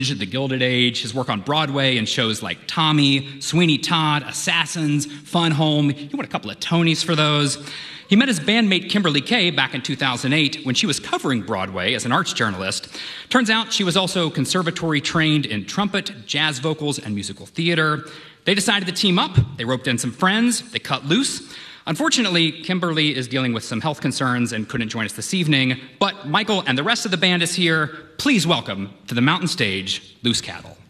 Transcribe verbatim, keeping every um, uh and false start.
The Gilded Age, his work on Broadway in shows like Tommy, Sweeney Todd, Assassins, Fun Home. He won a couple of Tonys for those. He met his bandmate Kimberly Kay back in two thousand eight when she was covering Broadway as an arts journalist. Turns out she was also conservatory trained in trumpet, jazz vocals, and musical theater. They decided to team up. They roped in some friends. They cut loose. Unfortunately, Kimberly is dealing with some health concerns and couldn't join us this evening, but Michael and the rest of the band is here. Please welcome to the mountain stage, Loose Cattle.